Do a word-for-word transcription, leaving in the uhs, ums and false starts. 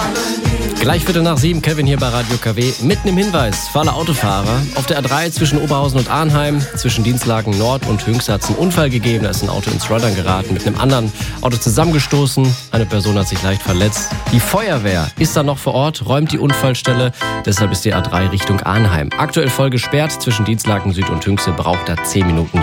Gleich Viertel nach sieben, Kevin hier bei Radio K W. Mitten im Hinweis für alle Autofahrer. Auf der A drei zwischen Oberhausen und Arnheim, zwischen Dienstlaken Nord und Hünx hat es einen Unfall gegeben. Da ist ein Auto ins Schleudern geraten, mit einem anderen Auto zusammengestoßen. Eine Person hat sich leicht verletzt. Die Feuerwehr ist dann noch vor Ort, räumt die Unfallstelle. Deshalb ist die A drei Richtung Arnheim aktuell voll gesperrt. Zwischen Dienstlaken Süd und Hünxe braucht er zehn Minuten